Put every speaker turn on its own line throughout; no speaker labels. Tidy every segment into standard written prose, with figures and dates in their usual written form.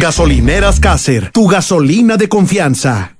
Gasolineras Caser, tu gasolina de confianza.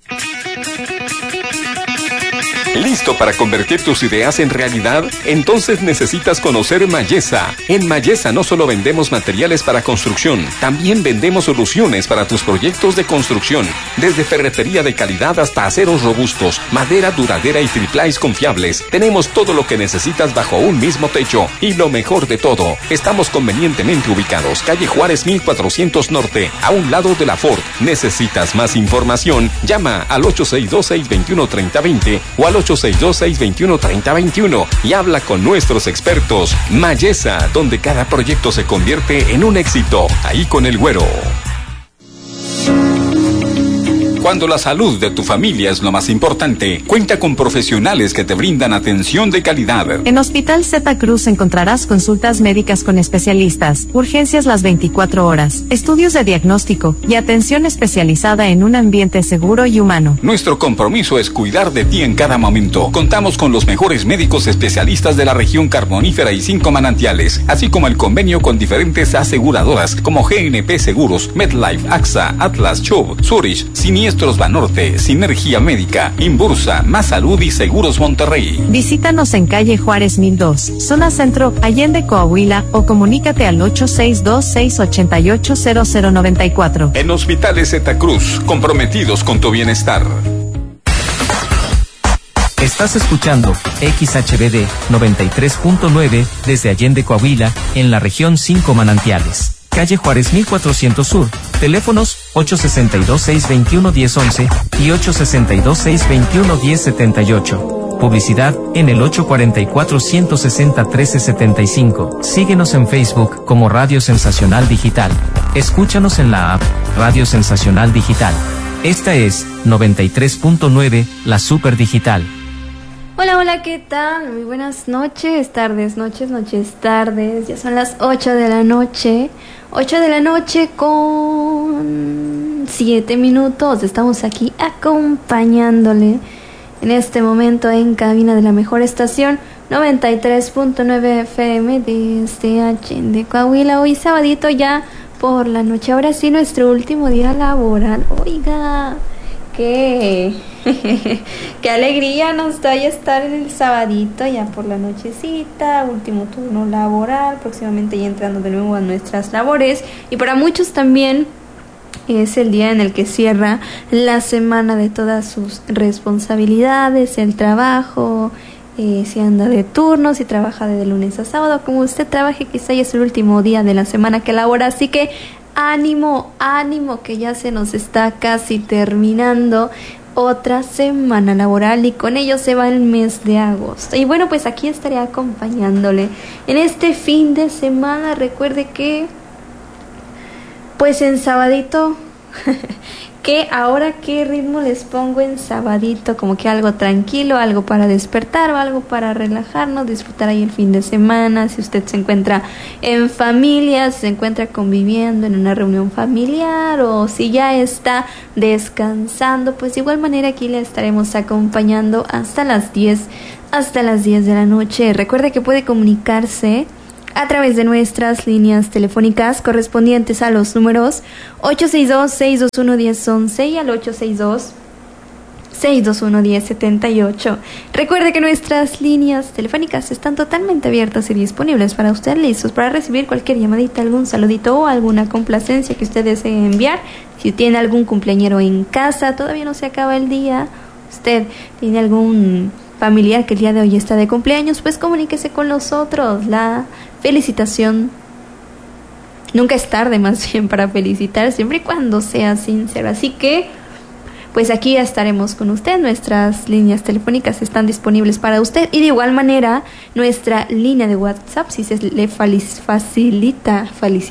¿Listo para convertir tus ideas en realidad? Entonces necesitas conocer Mayesa. En Mayesa no solo vendemos materiales para construcción, también vendemos soluciones para tus proyectos de construcción. Desde ferretería de calidad hasta aceros robustos, madera duradera y triplais confiables. Tenemos todo lo que necesitas bajo un mismo techo. Y lo mejor de todo, estamos convenientemente ubicados. Calle Juárez 1400 Norte, a un lado de la Ford. ¿Necesitas más información? Llama al 862-621-3020 o al 862-621-3021 y habla con nuestros expertos. Mayesa, donde cada proyecto se convierte en un éxito. Ahí con el Güero. Cuando la salud de tu familia es lo más importante, cuenta con profesionales que te brindan atención de calidad.
En Hospital Zeta Cruz encontrarás consultas médicas con especialistas, urgencias las 24 horas, estudios de diagnóstico y atención especializada en un ambiente seguro y humano.
Nuestro compromiso es cuidar de ti en cada momento. Contamos con los mejores médicos especialistas de la región carbonífera y 5 manantiales, así como el convenio con diferentes aseguradoras como GNP Seguros, MedLife, AXA, Atlas, Chubb, Zurich, Siniestros Banorte, Sinergia Médica, Inbursa, Más Salud y Seguros Monterrey.
Visítanos en calle Juárez 1002, zona centro, Allende, Coahuila, o comunícate al 862-688-0094.
En Hospitales Zeta Cruz, comprometidos con tu bienestar.
Estás escuchando XHBD 93.9 desde Allende, Coahuila, en la región 5 Manantiales. Calle Juárez 1400 Sur, teléfonos 862-621-1011 y 862-621-1078. Publicidad en el 844-160-1375. Síguenos en Facebook como Radio Sensacional Digital. Escúchanos en la app Radio Sensacional Digital. Esta es 93.9, la Super Digital.
Hola, hola, ¿qué tal? Muy buenas noches, tardes, noches, tardes. Ya son las 8 de la noche. 8 de la noche con 7 minutos. Estamos aquí acompañándole en este momento en cabina de la mejor estación 93.9 FM desde Allende, Coahuila. Hoy sabadito ya por la noche. Ahora sí, nuestro último día laboral. Oiga, qué alegría nos da ya estar en el sabadito, ya por la nochecita, último turno laboral, próximamente ya entrando de nuevo a nuestras labores. Y para muchos también es el día en el que cierra la semana de todas sus responsabilidades, el trabajo, si anda de turno, si trabaja de lunes a sábado, como usted trabaje, quizá ya es el último día de la semana que labora, así que ánimo, que ya se nos está casi terminando otra semana laboral y con ello se va el mes de agosto. Y bueno, pues aquí estaré acompañándole en este fin de semana. Recuerde que pues en sabadito que ahora qué ritmo les pongo en sabadito, como que algo tranquilo, algo para despertar o algo para relajarnos, disfrutar ahí el fin de semana. Si usted se encuentra en familia, si se encuentra conviviendo en una reunión familiar o si ya está descansando, pues de igual manera aquí le estaremos acompañando hasta las 10 de la noche. Recuerde que puede comunicarse a través de nuestras líneas telefónicas correspondientes a los números 862-621-1011 y al 862-621-1078. Recuerde que nuestras líneas telefónicas están totalmente abiertas y disponibles para usted, listos para recibir cualquier llamadita, algún saludito o alguna complacencia que usted desee enviar. Si tiene algún cumpleañero en casa, todavía no se acaba el día, usted tiene algún familiar que el día de hoy está de cumpleaños, pues comuníquese con nosotros. La felicitación nunca es tarde, más bien, para felicitar, siempre y cuando sea sincero. Así que pues aquí ya estaremos con usted. Nuestras líneas telefónicas están disponibles para usted y de igual manera nuestra línea de WhatsApp, si se le facilita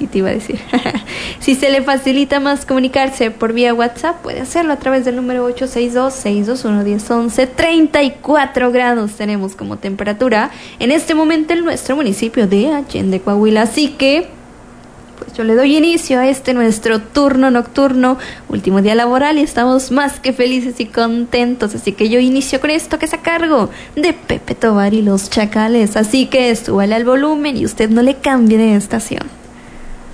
si se le facilita más comunicarse por vía WhatsApp, puede hacerlo a través del número 862-621-1011. 34 grados tenemos como temperatura en este momento en nuestro municipio de Allende, Coahuila. Así que pues yo le doy inicio a nuestro turno nocturno, último día laboral, y estamos más que felices y contentos. Así que yo inicio con esto que es a cargo de Pepe Tobar y los Chacales. Así que súbale al volumen y usted no le cambie de estación.